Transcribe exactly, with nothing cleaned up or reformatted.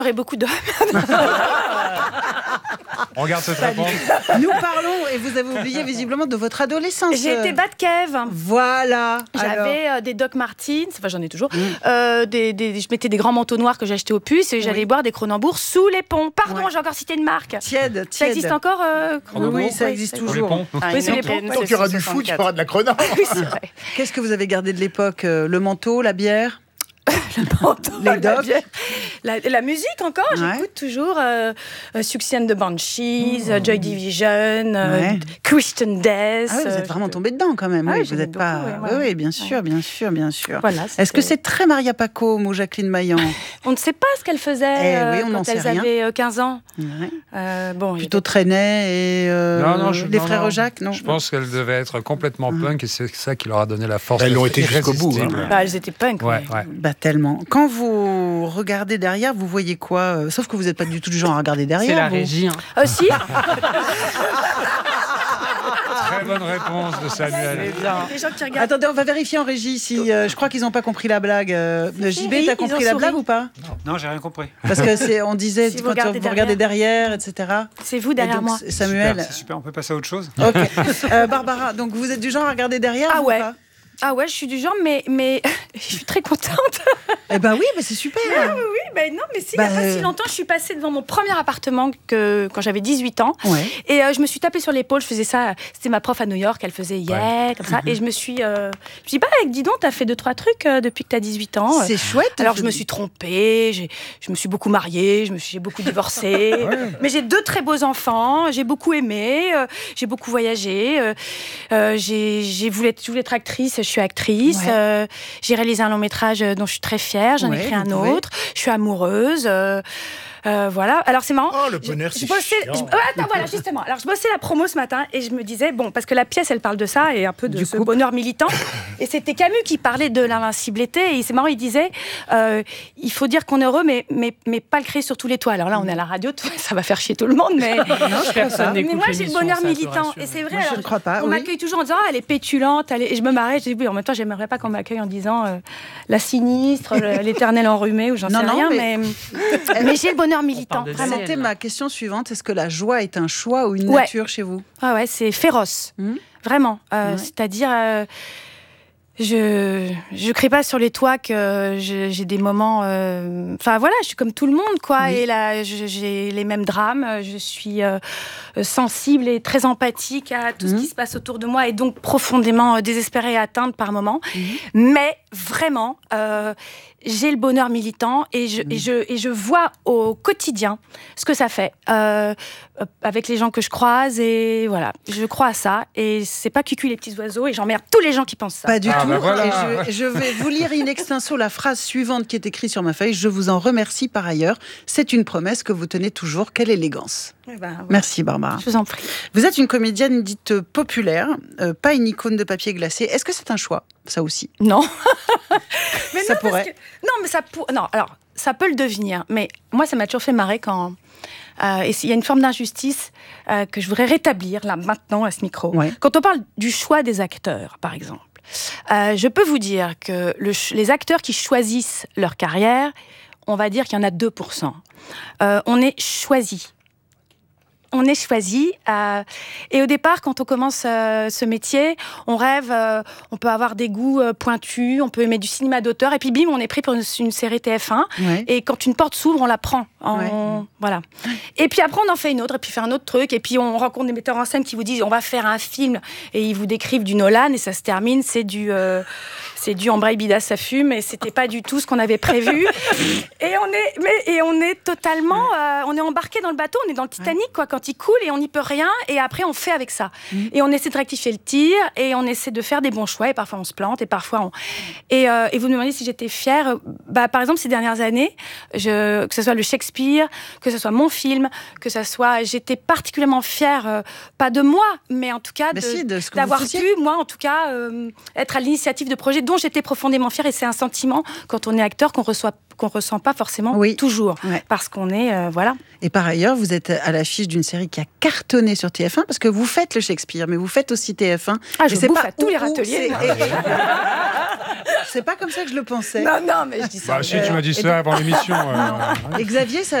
J'aurais beaucoup d'hommes. On regarde cette réponse. Nous parlons, et vous avez oublié visiblement, de votre adolescence. J'ai été Batcave. Voilà. J'avais euh, des Doc Martens, enfin j'en ai toujours. Mmh. Euh, des, des, je mettais des grands manteaux noirs que j'achetais au puce et oui. j'allais boire des Cronenbourg sous les ponts. Pardon, ouais. j'ai encore cité une marque. Tiède, tiède. Ça existe encore euh, Cronenbourg? Oui, ça existe oui, toujours. Les ponts. Ah, oui, c'est les ponts. Tant qu'il y aura du foot, il y aura de la Cronenbourg. Oui, c'est vrai. Qu'est-ce que vous avez gardé de l'époque? Le manteau, la bière? Le manteau, les docs, la, la musique encore, ouais. j'écoute toujours euh, euh, Suxy and the Banshees, mmh. Joy Division, euh, ouais. Christian Death. Ah oui, vous êtes vraiment je... tombé dedans quand même. Ah, oui, oui, vous êtes pas. Beaucoup, oui, ouais. oui, bien sûr, ouais. bien sûr, bien sûr. Voilà, est-ce que c'est très Maria Pacôme ou Jacqueline Maillan? On ne sait pas ce qu'elles faisaient eh, euh, oui, on quand elles avaient euh, quinze ans. Ouais. Euh, bon, plutôt avait... Trenet et euh, non, non, je, les non, frères non. Jacques, non. Je pense qu'elles devaient être complètement ah. punk et c'est ça qui leur a donné la force. Elles l'ont été jusqu'au bout. Hein. Bah, elles étaient punk. Ouais, ouais. Bah tellement. Quand vous regardez derrière, vous voyez quoi? Sauf que vous n'êtes pas du tout du genre à regarder derrière. C'est la vous. régie. Hein. Euh, si. Très bonne réponse de Samuel. Les gens qui regardent. Attendez, on va vérifier en régie si. Euh, je crois qu'ils n'ont pas compris la blague. Euh, J B, t'as compris la blague ou pas? Non, j'ai rien compris. Parce que c'est, on disait si quand vous regardez, vous regardez derrière, et cetera. C'est vous derrière donc, moi. Samuel. Super, c'est super, on peut passer à autre chose. Ok. euh, Barbara, donc vous êtes du genre à regarder derrière? Ah ou ouais. Pas Ah ouais, je suis du genre, mais, mais je suis très contente. Eh ben oui, mais c'est super. Ah, oui, oui, ben non, mais si, bah, il n'y a pas si longtemps, je suis passée devant mon premier appartement que, quand j'avais dix-huit ans. Ouais. Et euh, je me suis tapée sur l'épaule, je faisais ça, c'était ma prof à New York, elle faisait yeah, ouais. comme ça. Et je me suis... Euh, je me suis dit, bah, dis donc, t'as fait deux, trois trucs euh, depuis que t'as dix-huit ans. C'est chouette. Alors, je me suis trompée, j'ai, je me suis beaucoup mariée, je me suis, j'ai beaucoup divorcé. Ouais. Mais j'ai deux très beaux enfants, j'ai beaucoup aimé, euh, j'ai beaucoup voyagé. Euh, euh, j'ai, j'ai voulu, je voulais être actrice, je suis actrice. Ouais. Euh, j'ai réalisé un long métrage dont je suis très fière, j'en ai ouais, écrit un autre. Autre. Je suis amoureuse. Euh, euh, voilà. Alors c'est marrant. Oh, le bonheur, je, c'est je bossais, chiant. Je, oh, attends, voilà, justement. Alors je bossais la promo ce matin et je me disais, bon, parce que la pièce, elle parle de ça et un peu de du ce coup. bonheur militant. Et c'était Camus qui parlait de l'invincibilité. Et c'est marrant, il disait, euh, il faut dire qu'on est heureux, mais, mais, mais pas le créer sur tous les toits. Alors là, on est à la radio, ça va faire chier tout le monde, mais... non, je personne mais moi, j'ai le bonheur militant. Et c'est vrai, moi, alors, je ne crois pas. On oui. m'accueille toujours en disant, ah, elle est pétulante. Elle est... Et je me marrais, je dis, oui, en même temps, j'aimerais pas qu'on m'accueille en disant euh, la sinistre, l'éternel enrhumé, ou j'en sais non, rien, mais, mais... mais j'ai le bonheur militant. C'était ma question suivante. Est-ce que la joie est un choix ou une ouais. nature chez vous? Ah ouais, c'est féroce. Mmh. Vraiment. Euh, ouais. C'est-à-dire, euh, je je crie pas sur les toits que je, j'ai des moments... Enfin euh, voilà, je suis comme tout le monde, quoi. Oui. Et là, je, j'ai les mêmes drames. Je suis euh, sensible et très empathique à tout mmh. ce qui se passe autour de moi et donc profondément euh, désespérée et atteinte par moments. Mmh. Mais vraiment... Euh, j'ai le bonheur militant et je, mmh. et, je, et je vois au quotidien ce que ça fait euh, avec les gens que je croise et voilà, je crois à ça et c'est pas cucu les petits oiseaux et j'emmerde tous les gens qui pensent ça. Pas du ah tout. Bah voilà. Et je, je vais vous lire in extenso la phrase suivante qui est écrite sur ma feuille. Je vous en remercie par ailleurs. C'est une promesse que vous tenez toujours. Quelle élégance. Eh ben, ouais. Merci Barbara. Je vous en prie. Vous êtes une comédienne dite populaire, euh, pas une icône de papier glacé. Est-ce que c'est un choix, ça aussi? Non. mais ça non, pourrait. Parce que, non, mais ça pour, non. Alors, ça peut le devenir. Mais moi, ça m'a toujours fait marrer quand. Euh, et il y a une forme d'injustice euh, que je voudrais rétablir là maintenant à ce micro. Ouais. Quand on parle du choix des acteurs, par exemple, euh, je peux vous dire que le, les acteurs qui choisissent leur carrière, on va dire qu'il y en a deux pour cent. Euh, on est choisis. On est choisi. Euh, et au départ, quand on commence euh, ce métier, on rêve, euh, on peut avoir des goûts euh, pointus, on peut aimer du cinéma d'auteur, et puis bim, on est pris pour une, une série T F un. Ouais. Et quand une porte s'ouvre, on la prend. En, ouais. Voilà. Et puis après, on en fait une autre, et puis fait un autre truc, et puis on rencontre des metteurs en scène qui vous disent, on va faire un film, et ils vous décrivent du Nolan, et ça se termine, c'est du... Euh, c'est du embraye bida, ça fume, et c'était pas du tout ce qu'on avait prévu. et on est, mais, et on est totalement, euh, on est embarqué dans le bateau, on est dans le Titanic, quoi, quand il coule, et on n'y peut rien, et après on fait avec ça. Mmh. Et on essaie de rectifier le tir, et on essaie de faire des bons choix, et parfois on se plante, et parfois on... Et, euh, et vous me demandez si j'étais fière, bah, par exemple, ces dernières années, je, que ce soit le Shakespeare, que ce soit mon film, que ce soit... J'étais particulièrement fière, euh, pas de moi, mais en tout cas, de, si, de d'avoir pu, moi, en tout cas, euh, être à l'initiative de projets dont j'étais profondément fière, et c'est un sentiment quand on est acteur qu'on reçoit qu'on ressent pas forcément oui. toujours ouais. parce qu'on est euh, voilà. Et par ailleurs, vous êtes à l'affiche d'une série qui a cartonné sur T F un parce que vous faites le Shakespeare, mais vous faites aussi T F un. Ah, je bouffe à tous les râteliers. C'est pas comme ça que je le pensais. Non, non, mais je dis ça. Bah, si, tu m'as dit ça avant l'émission. Euh... Et Xavier, ça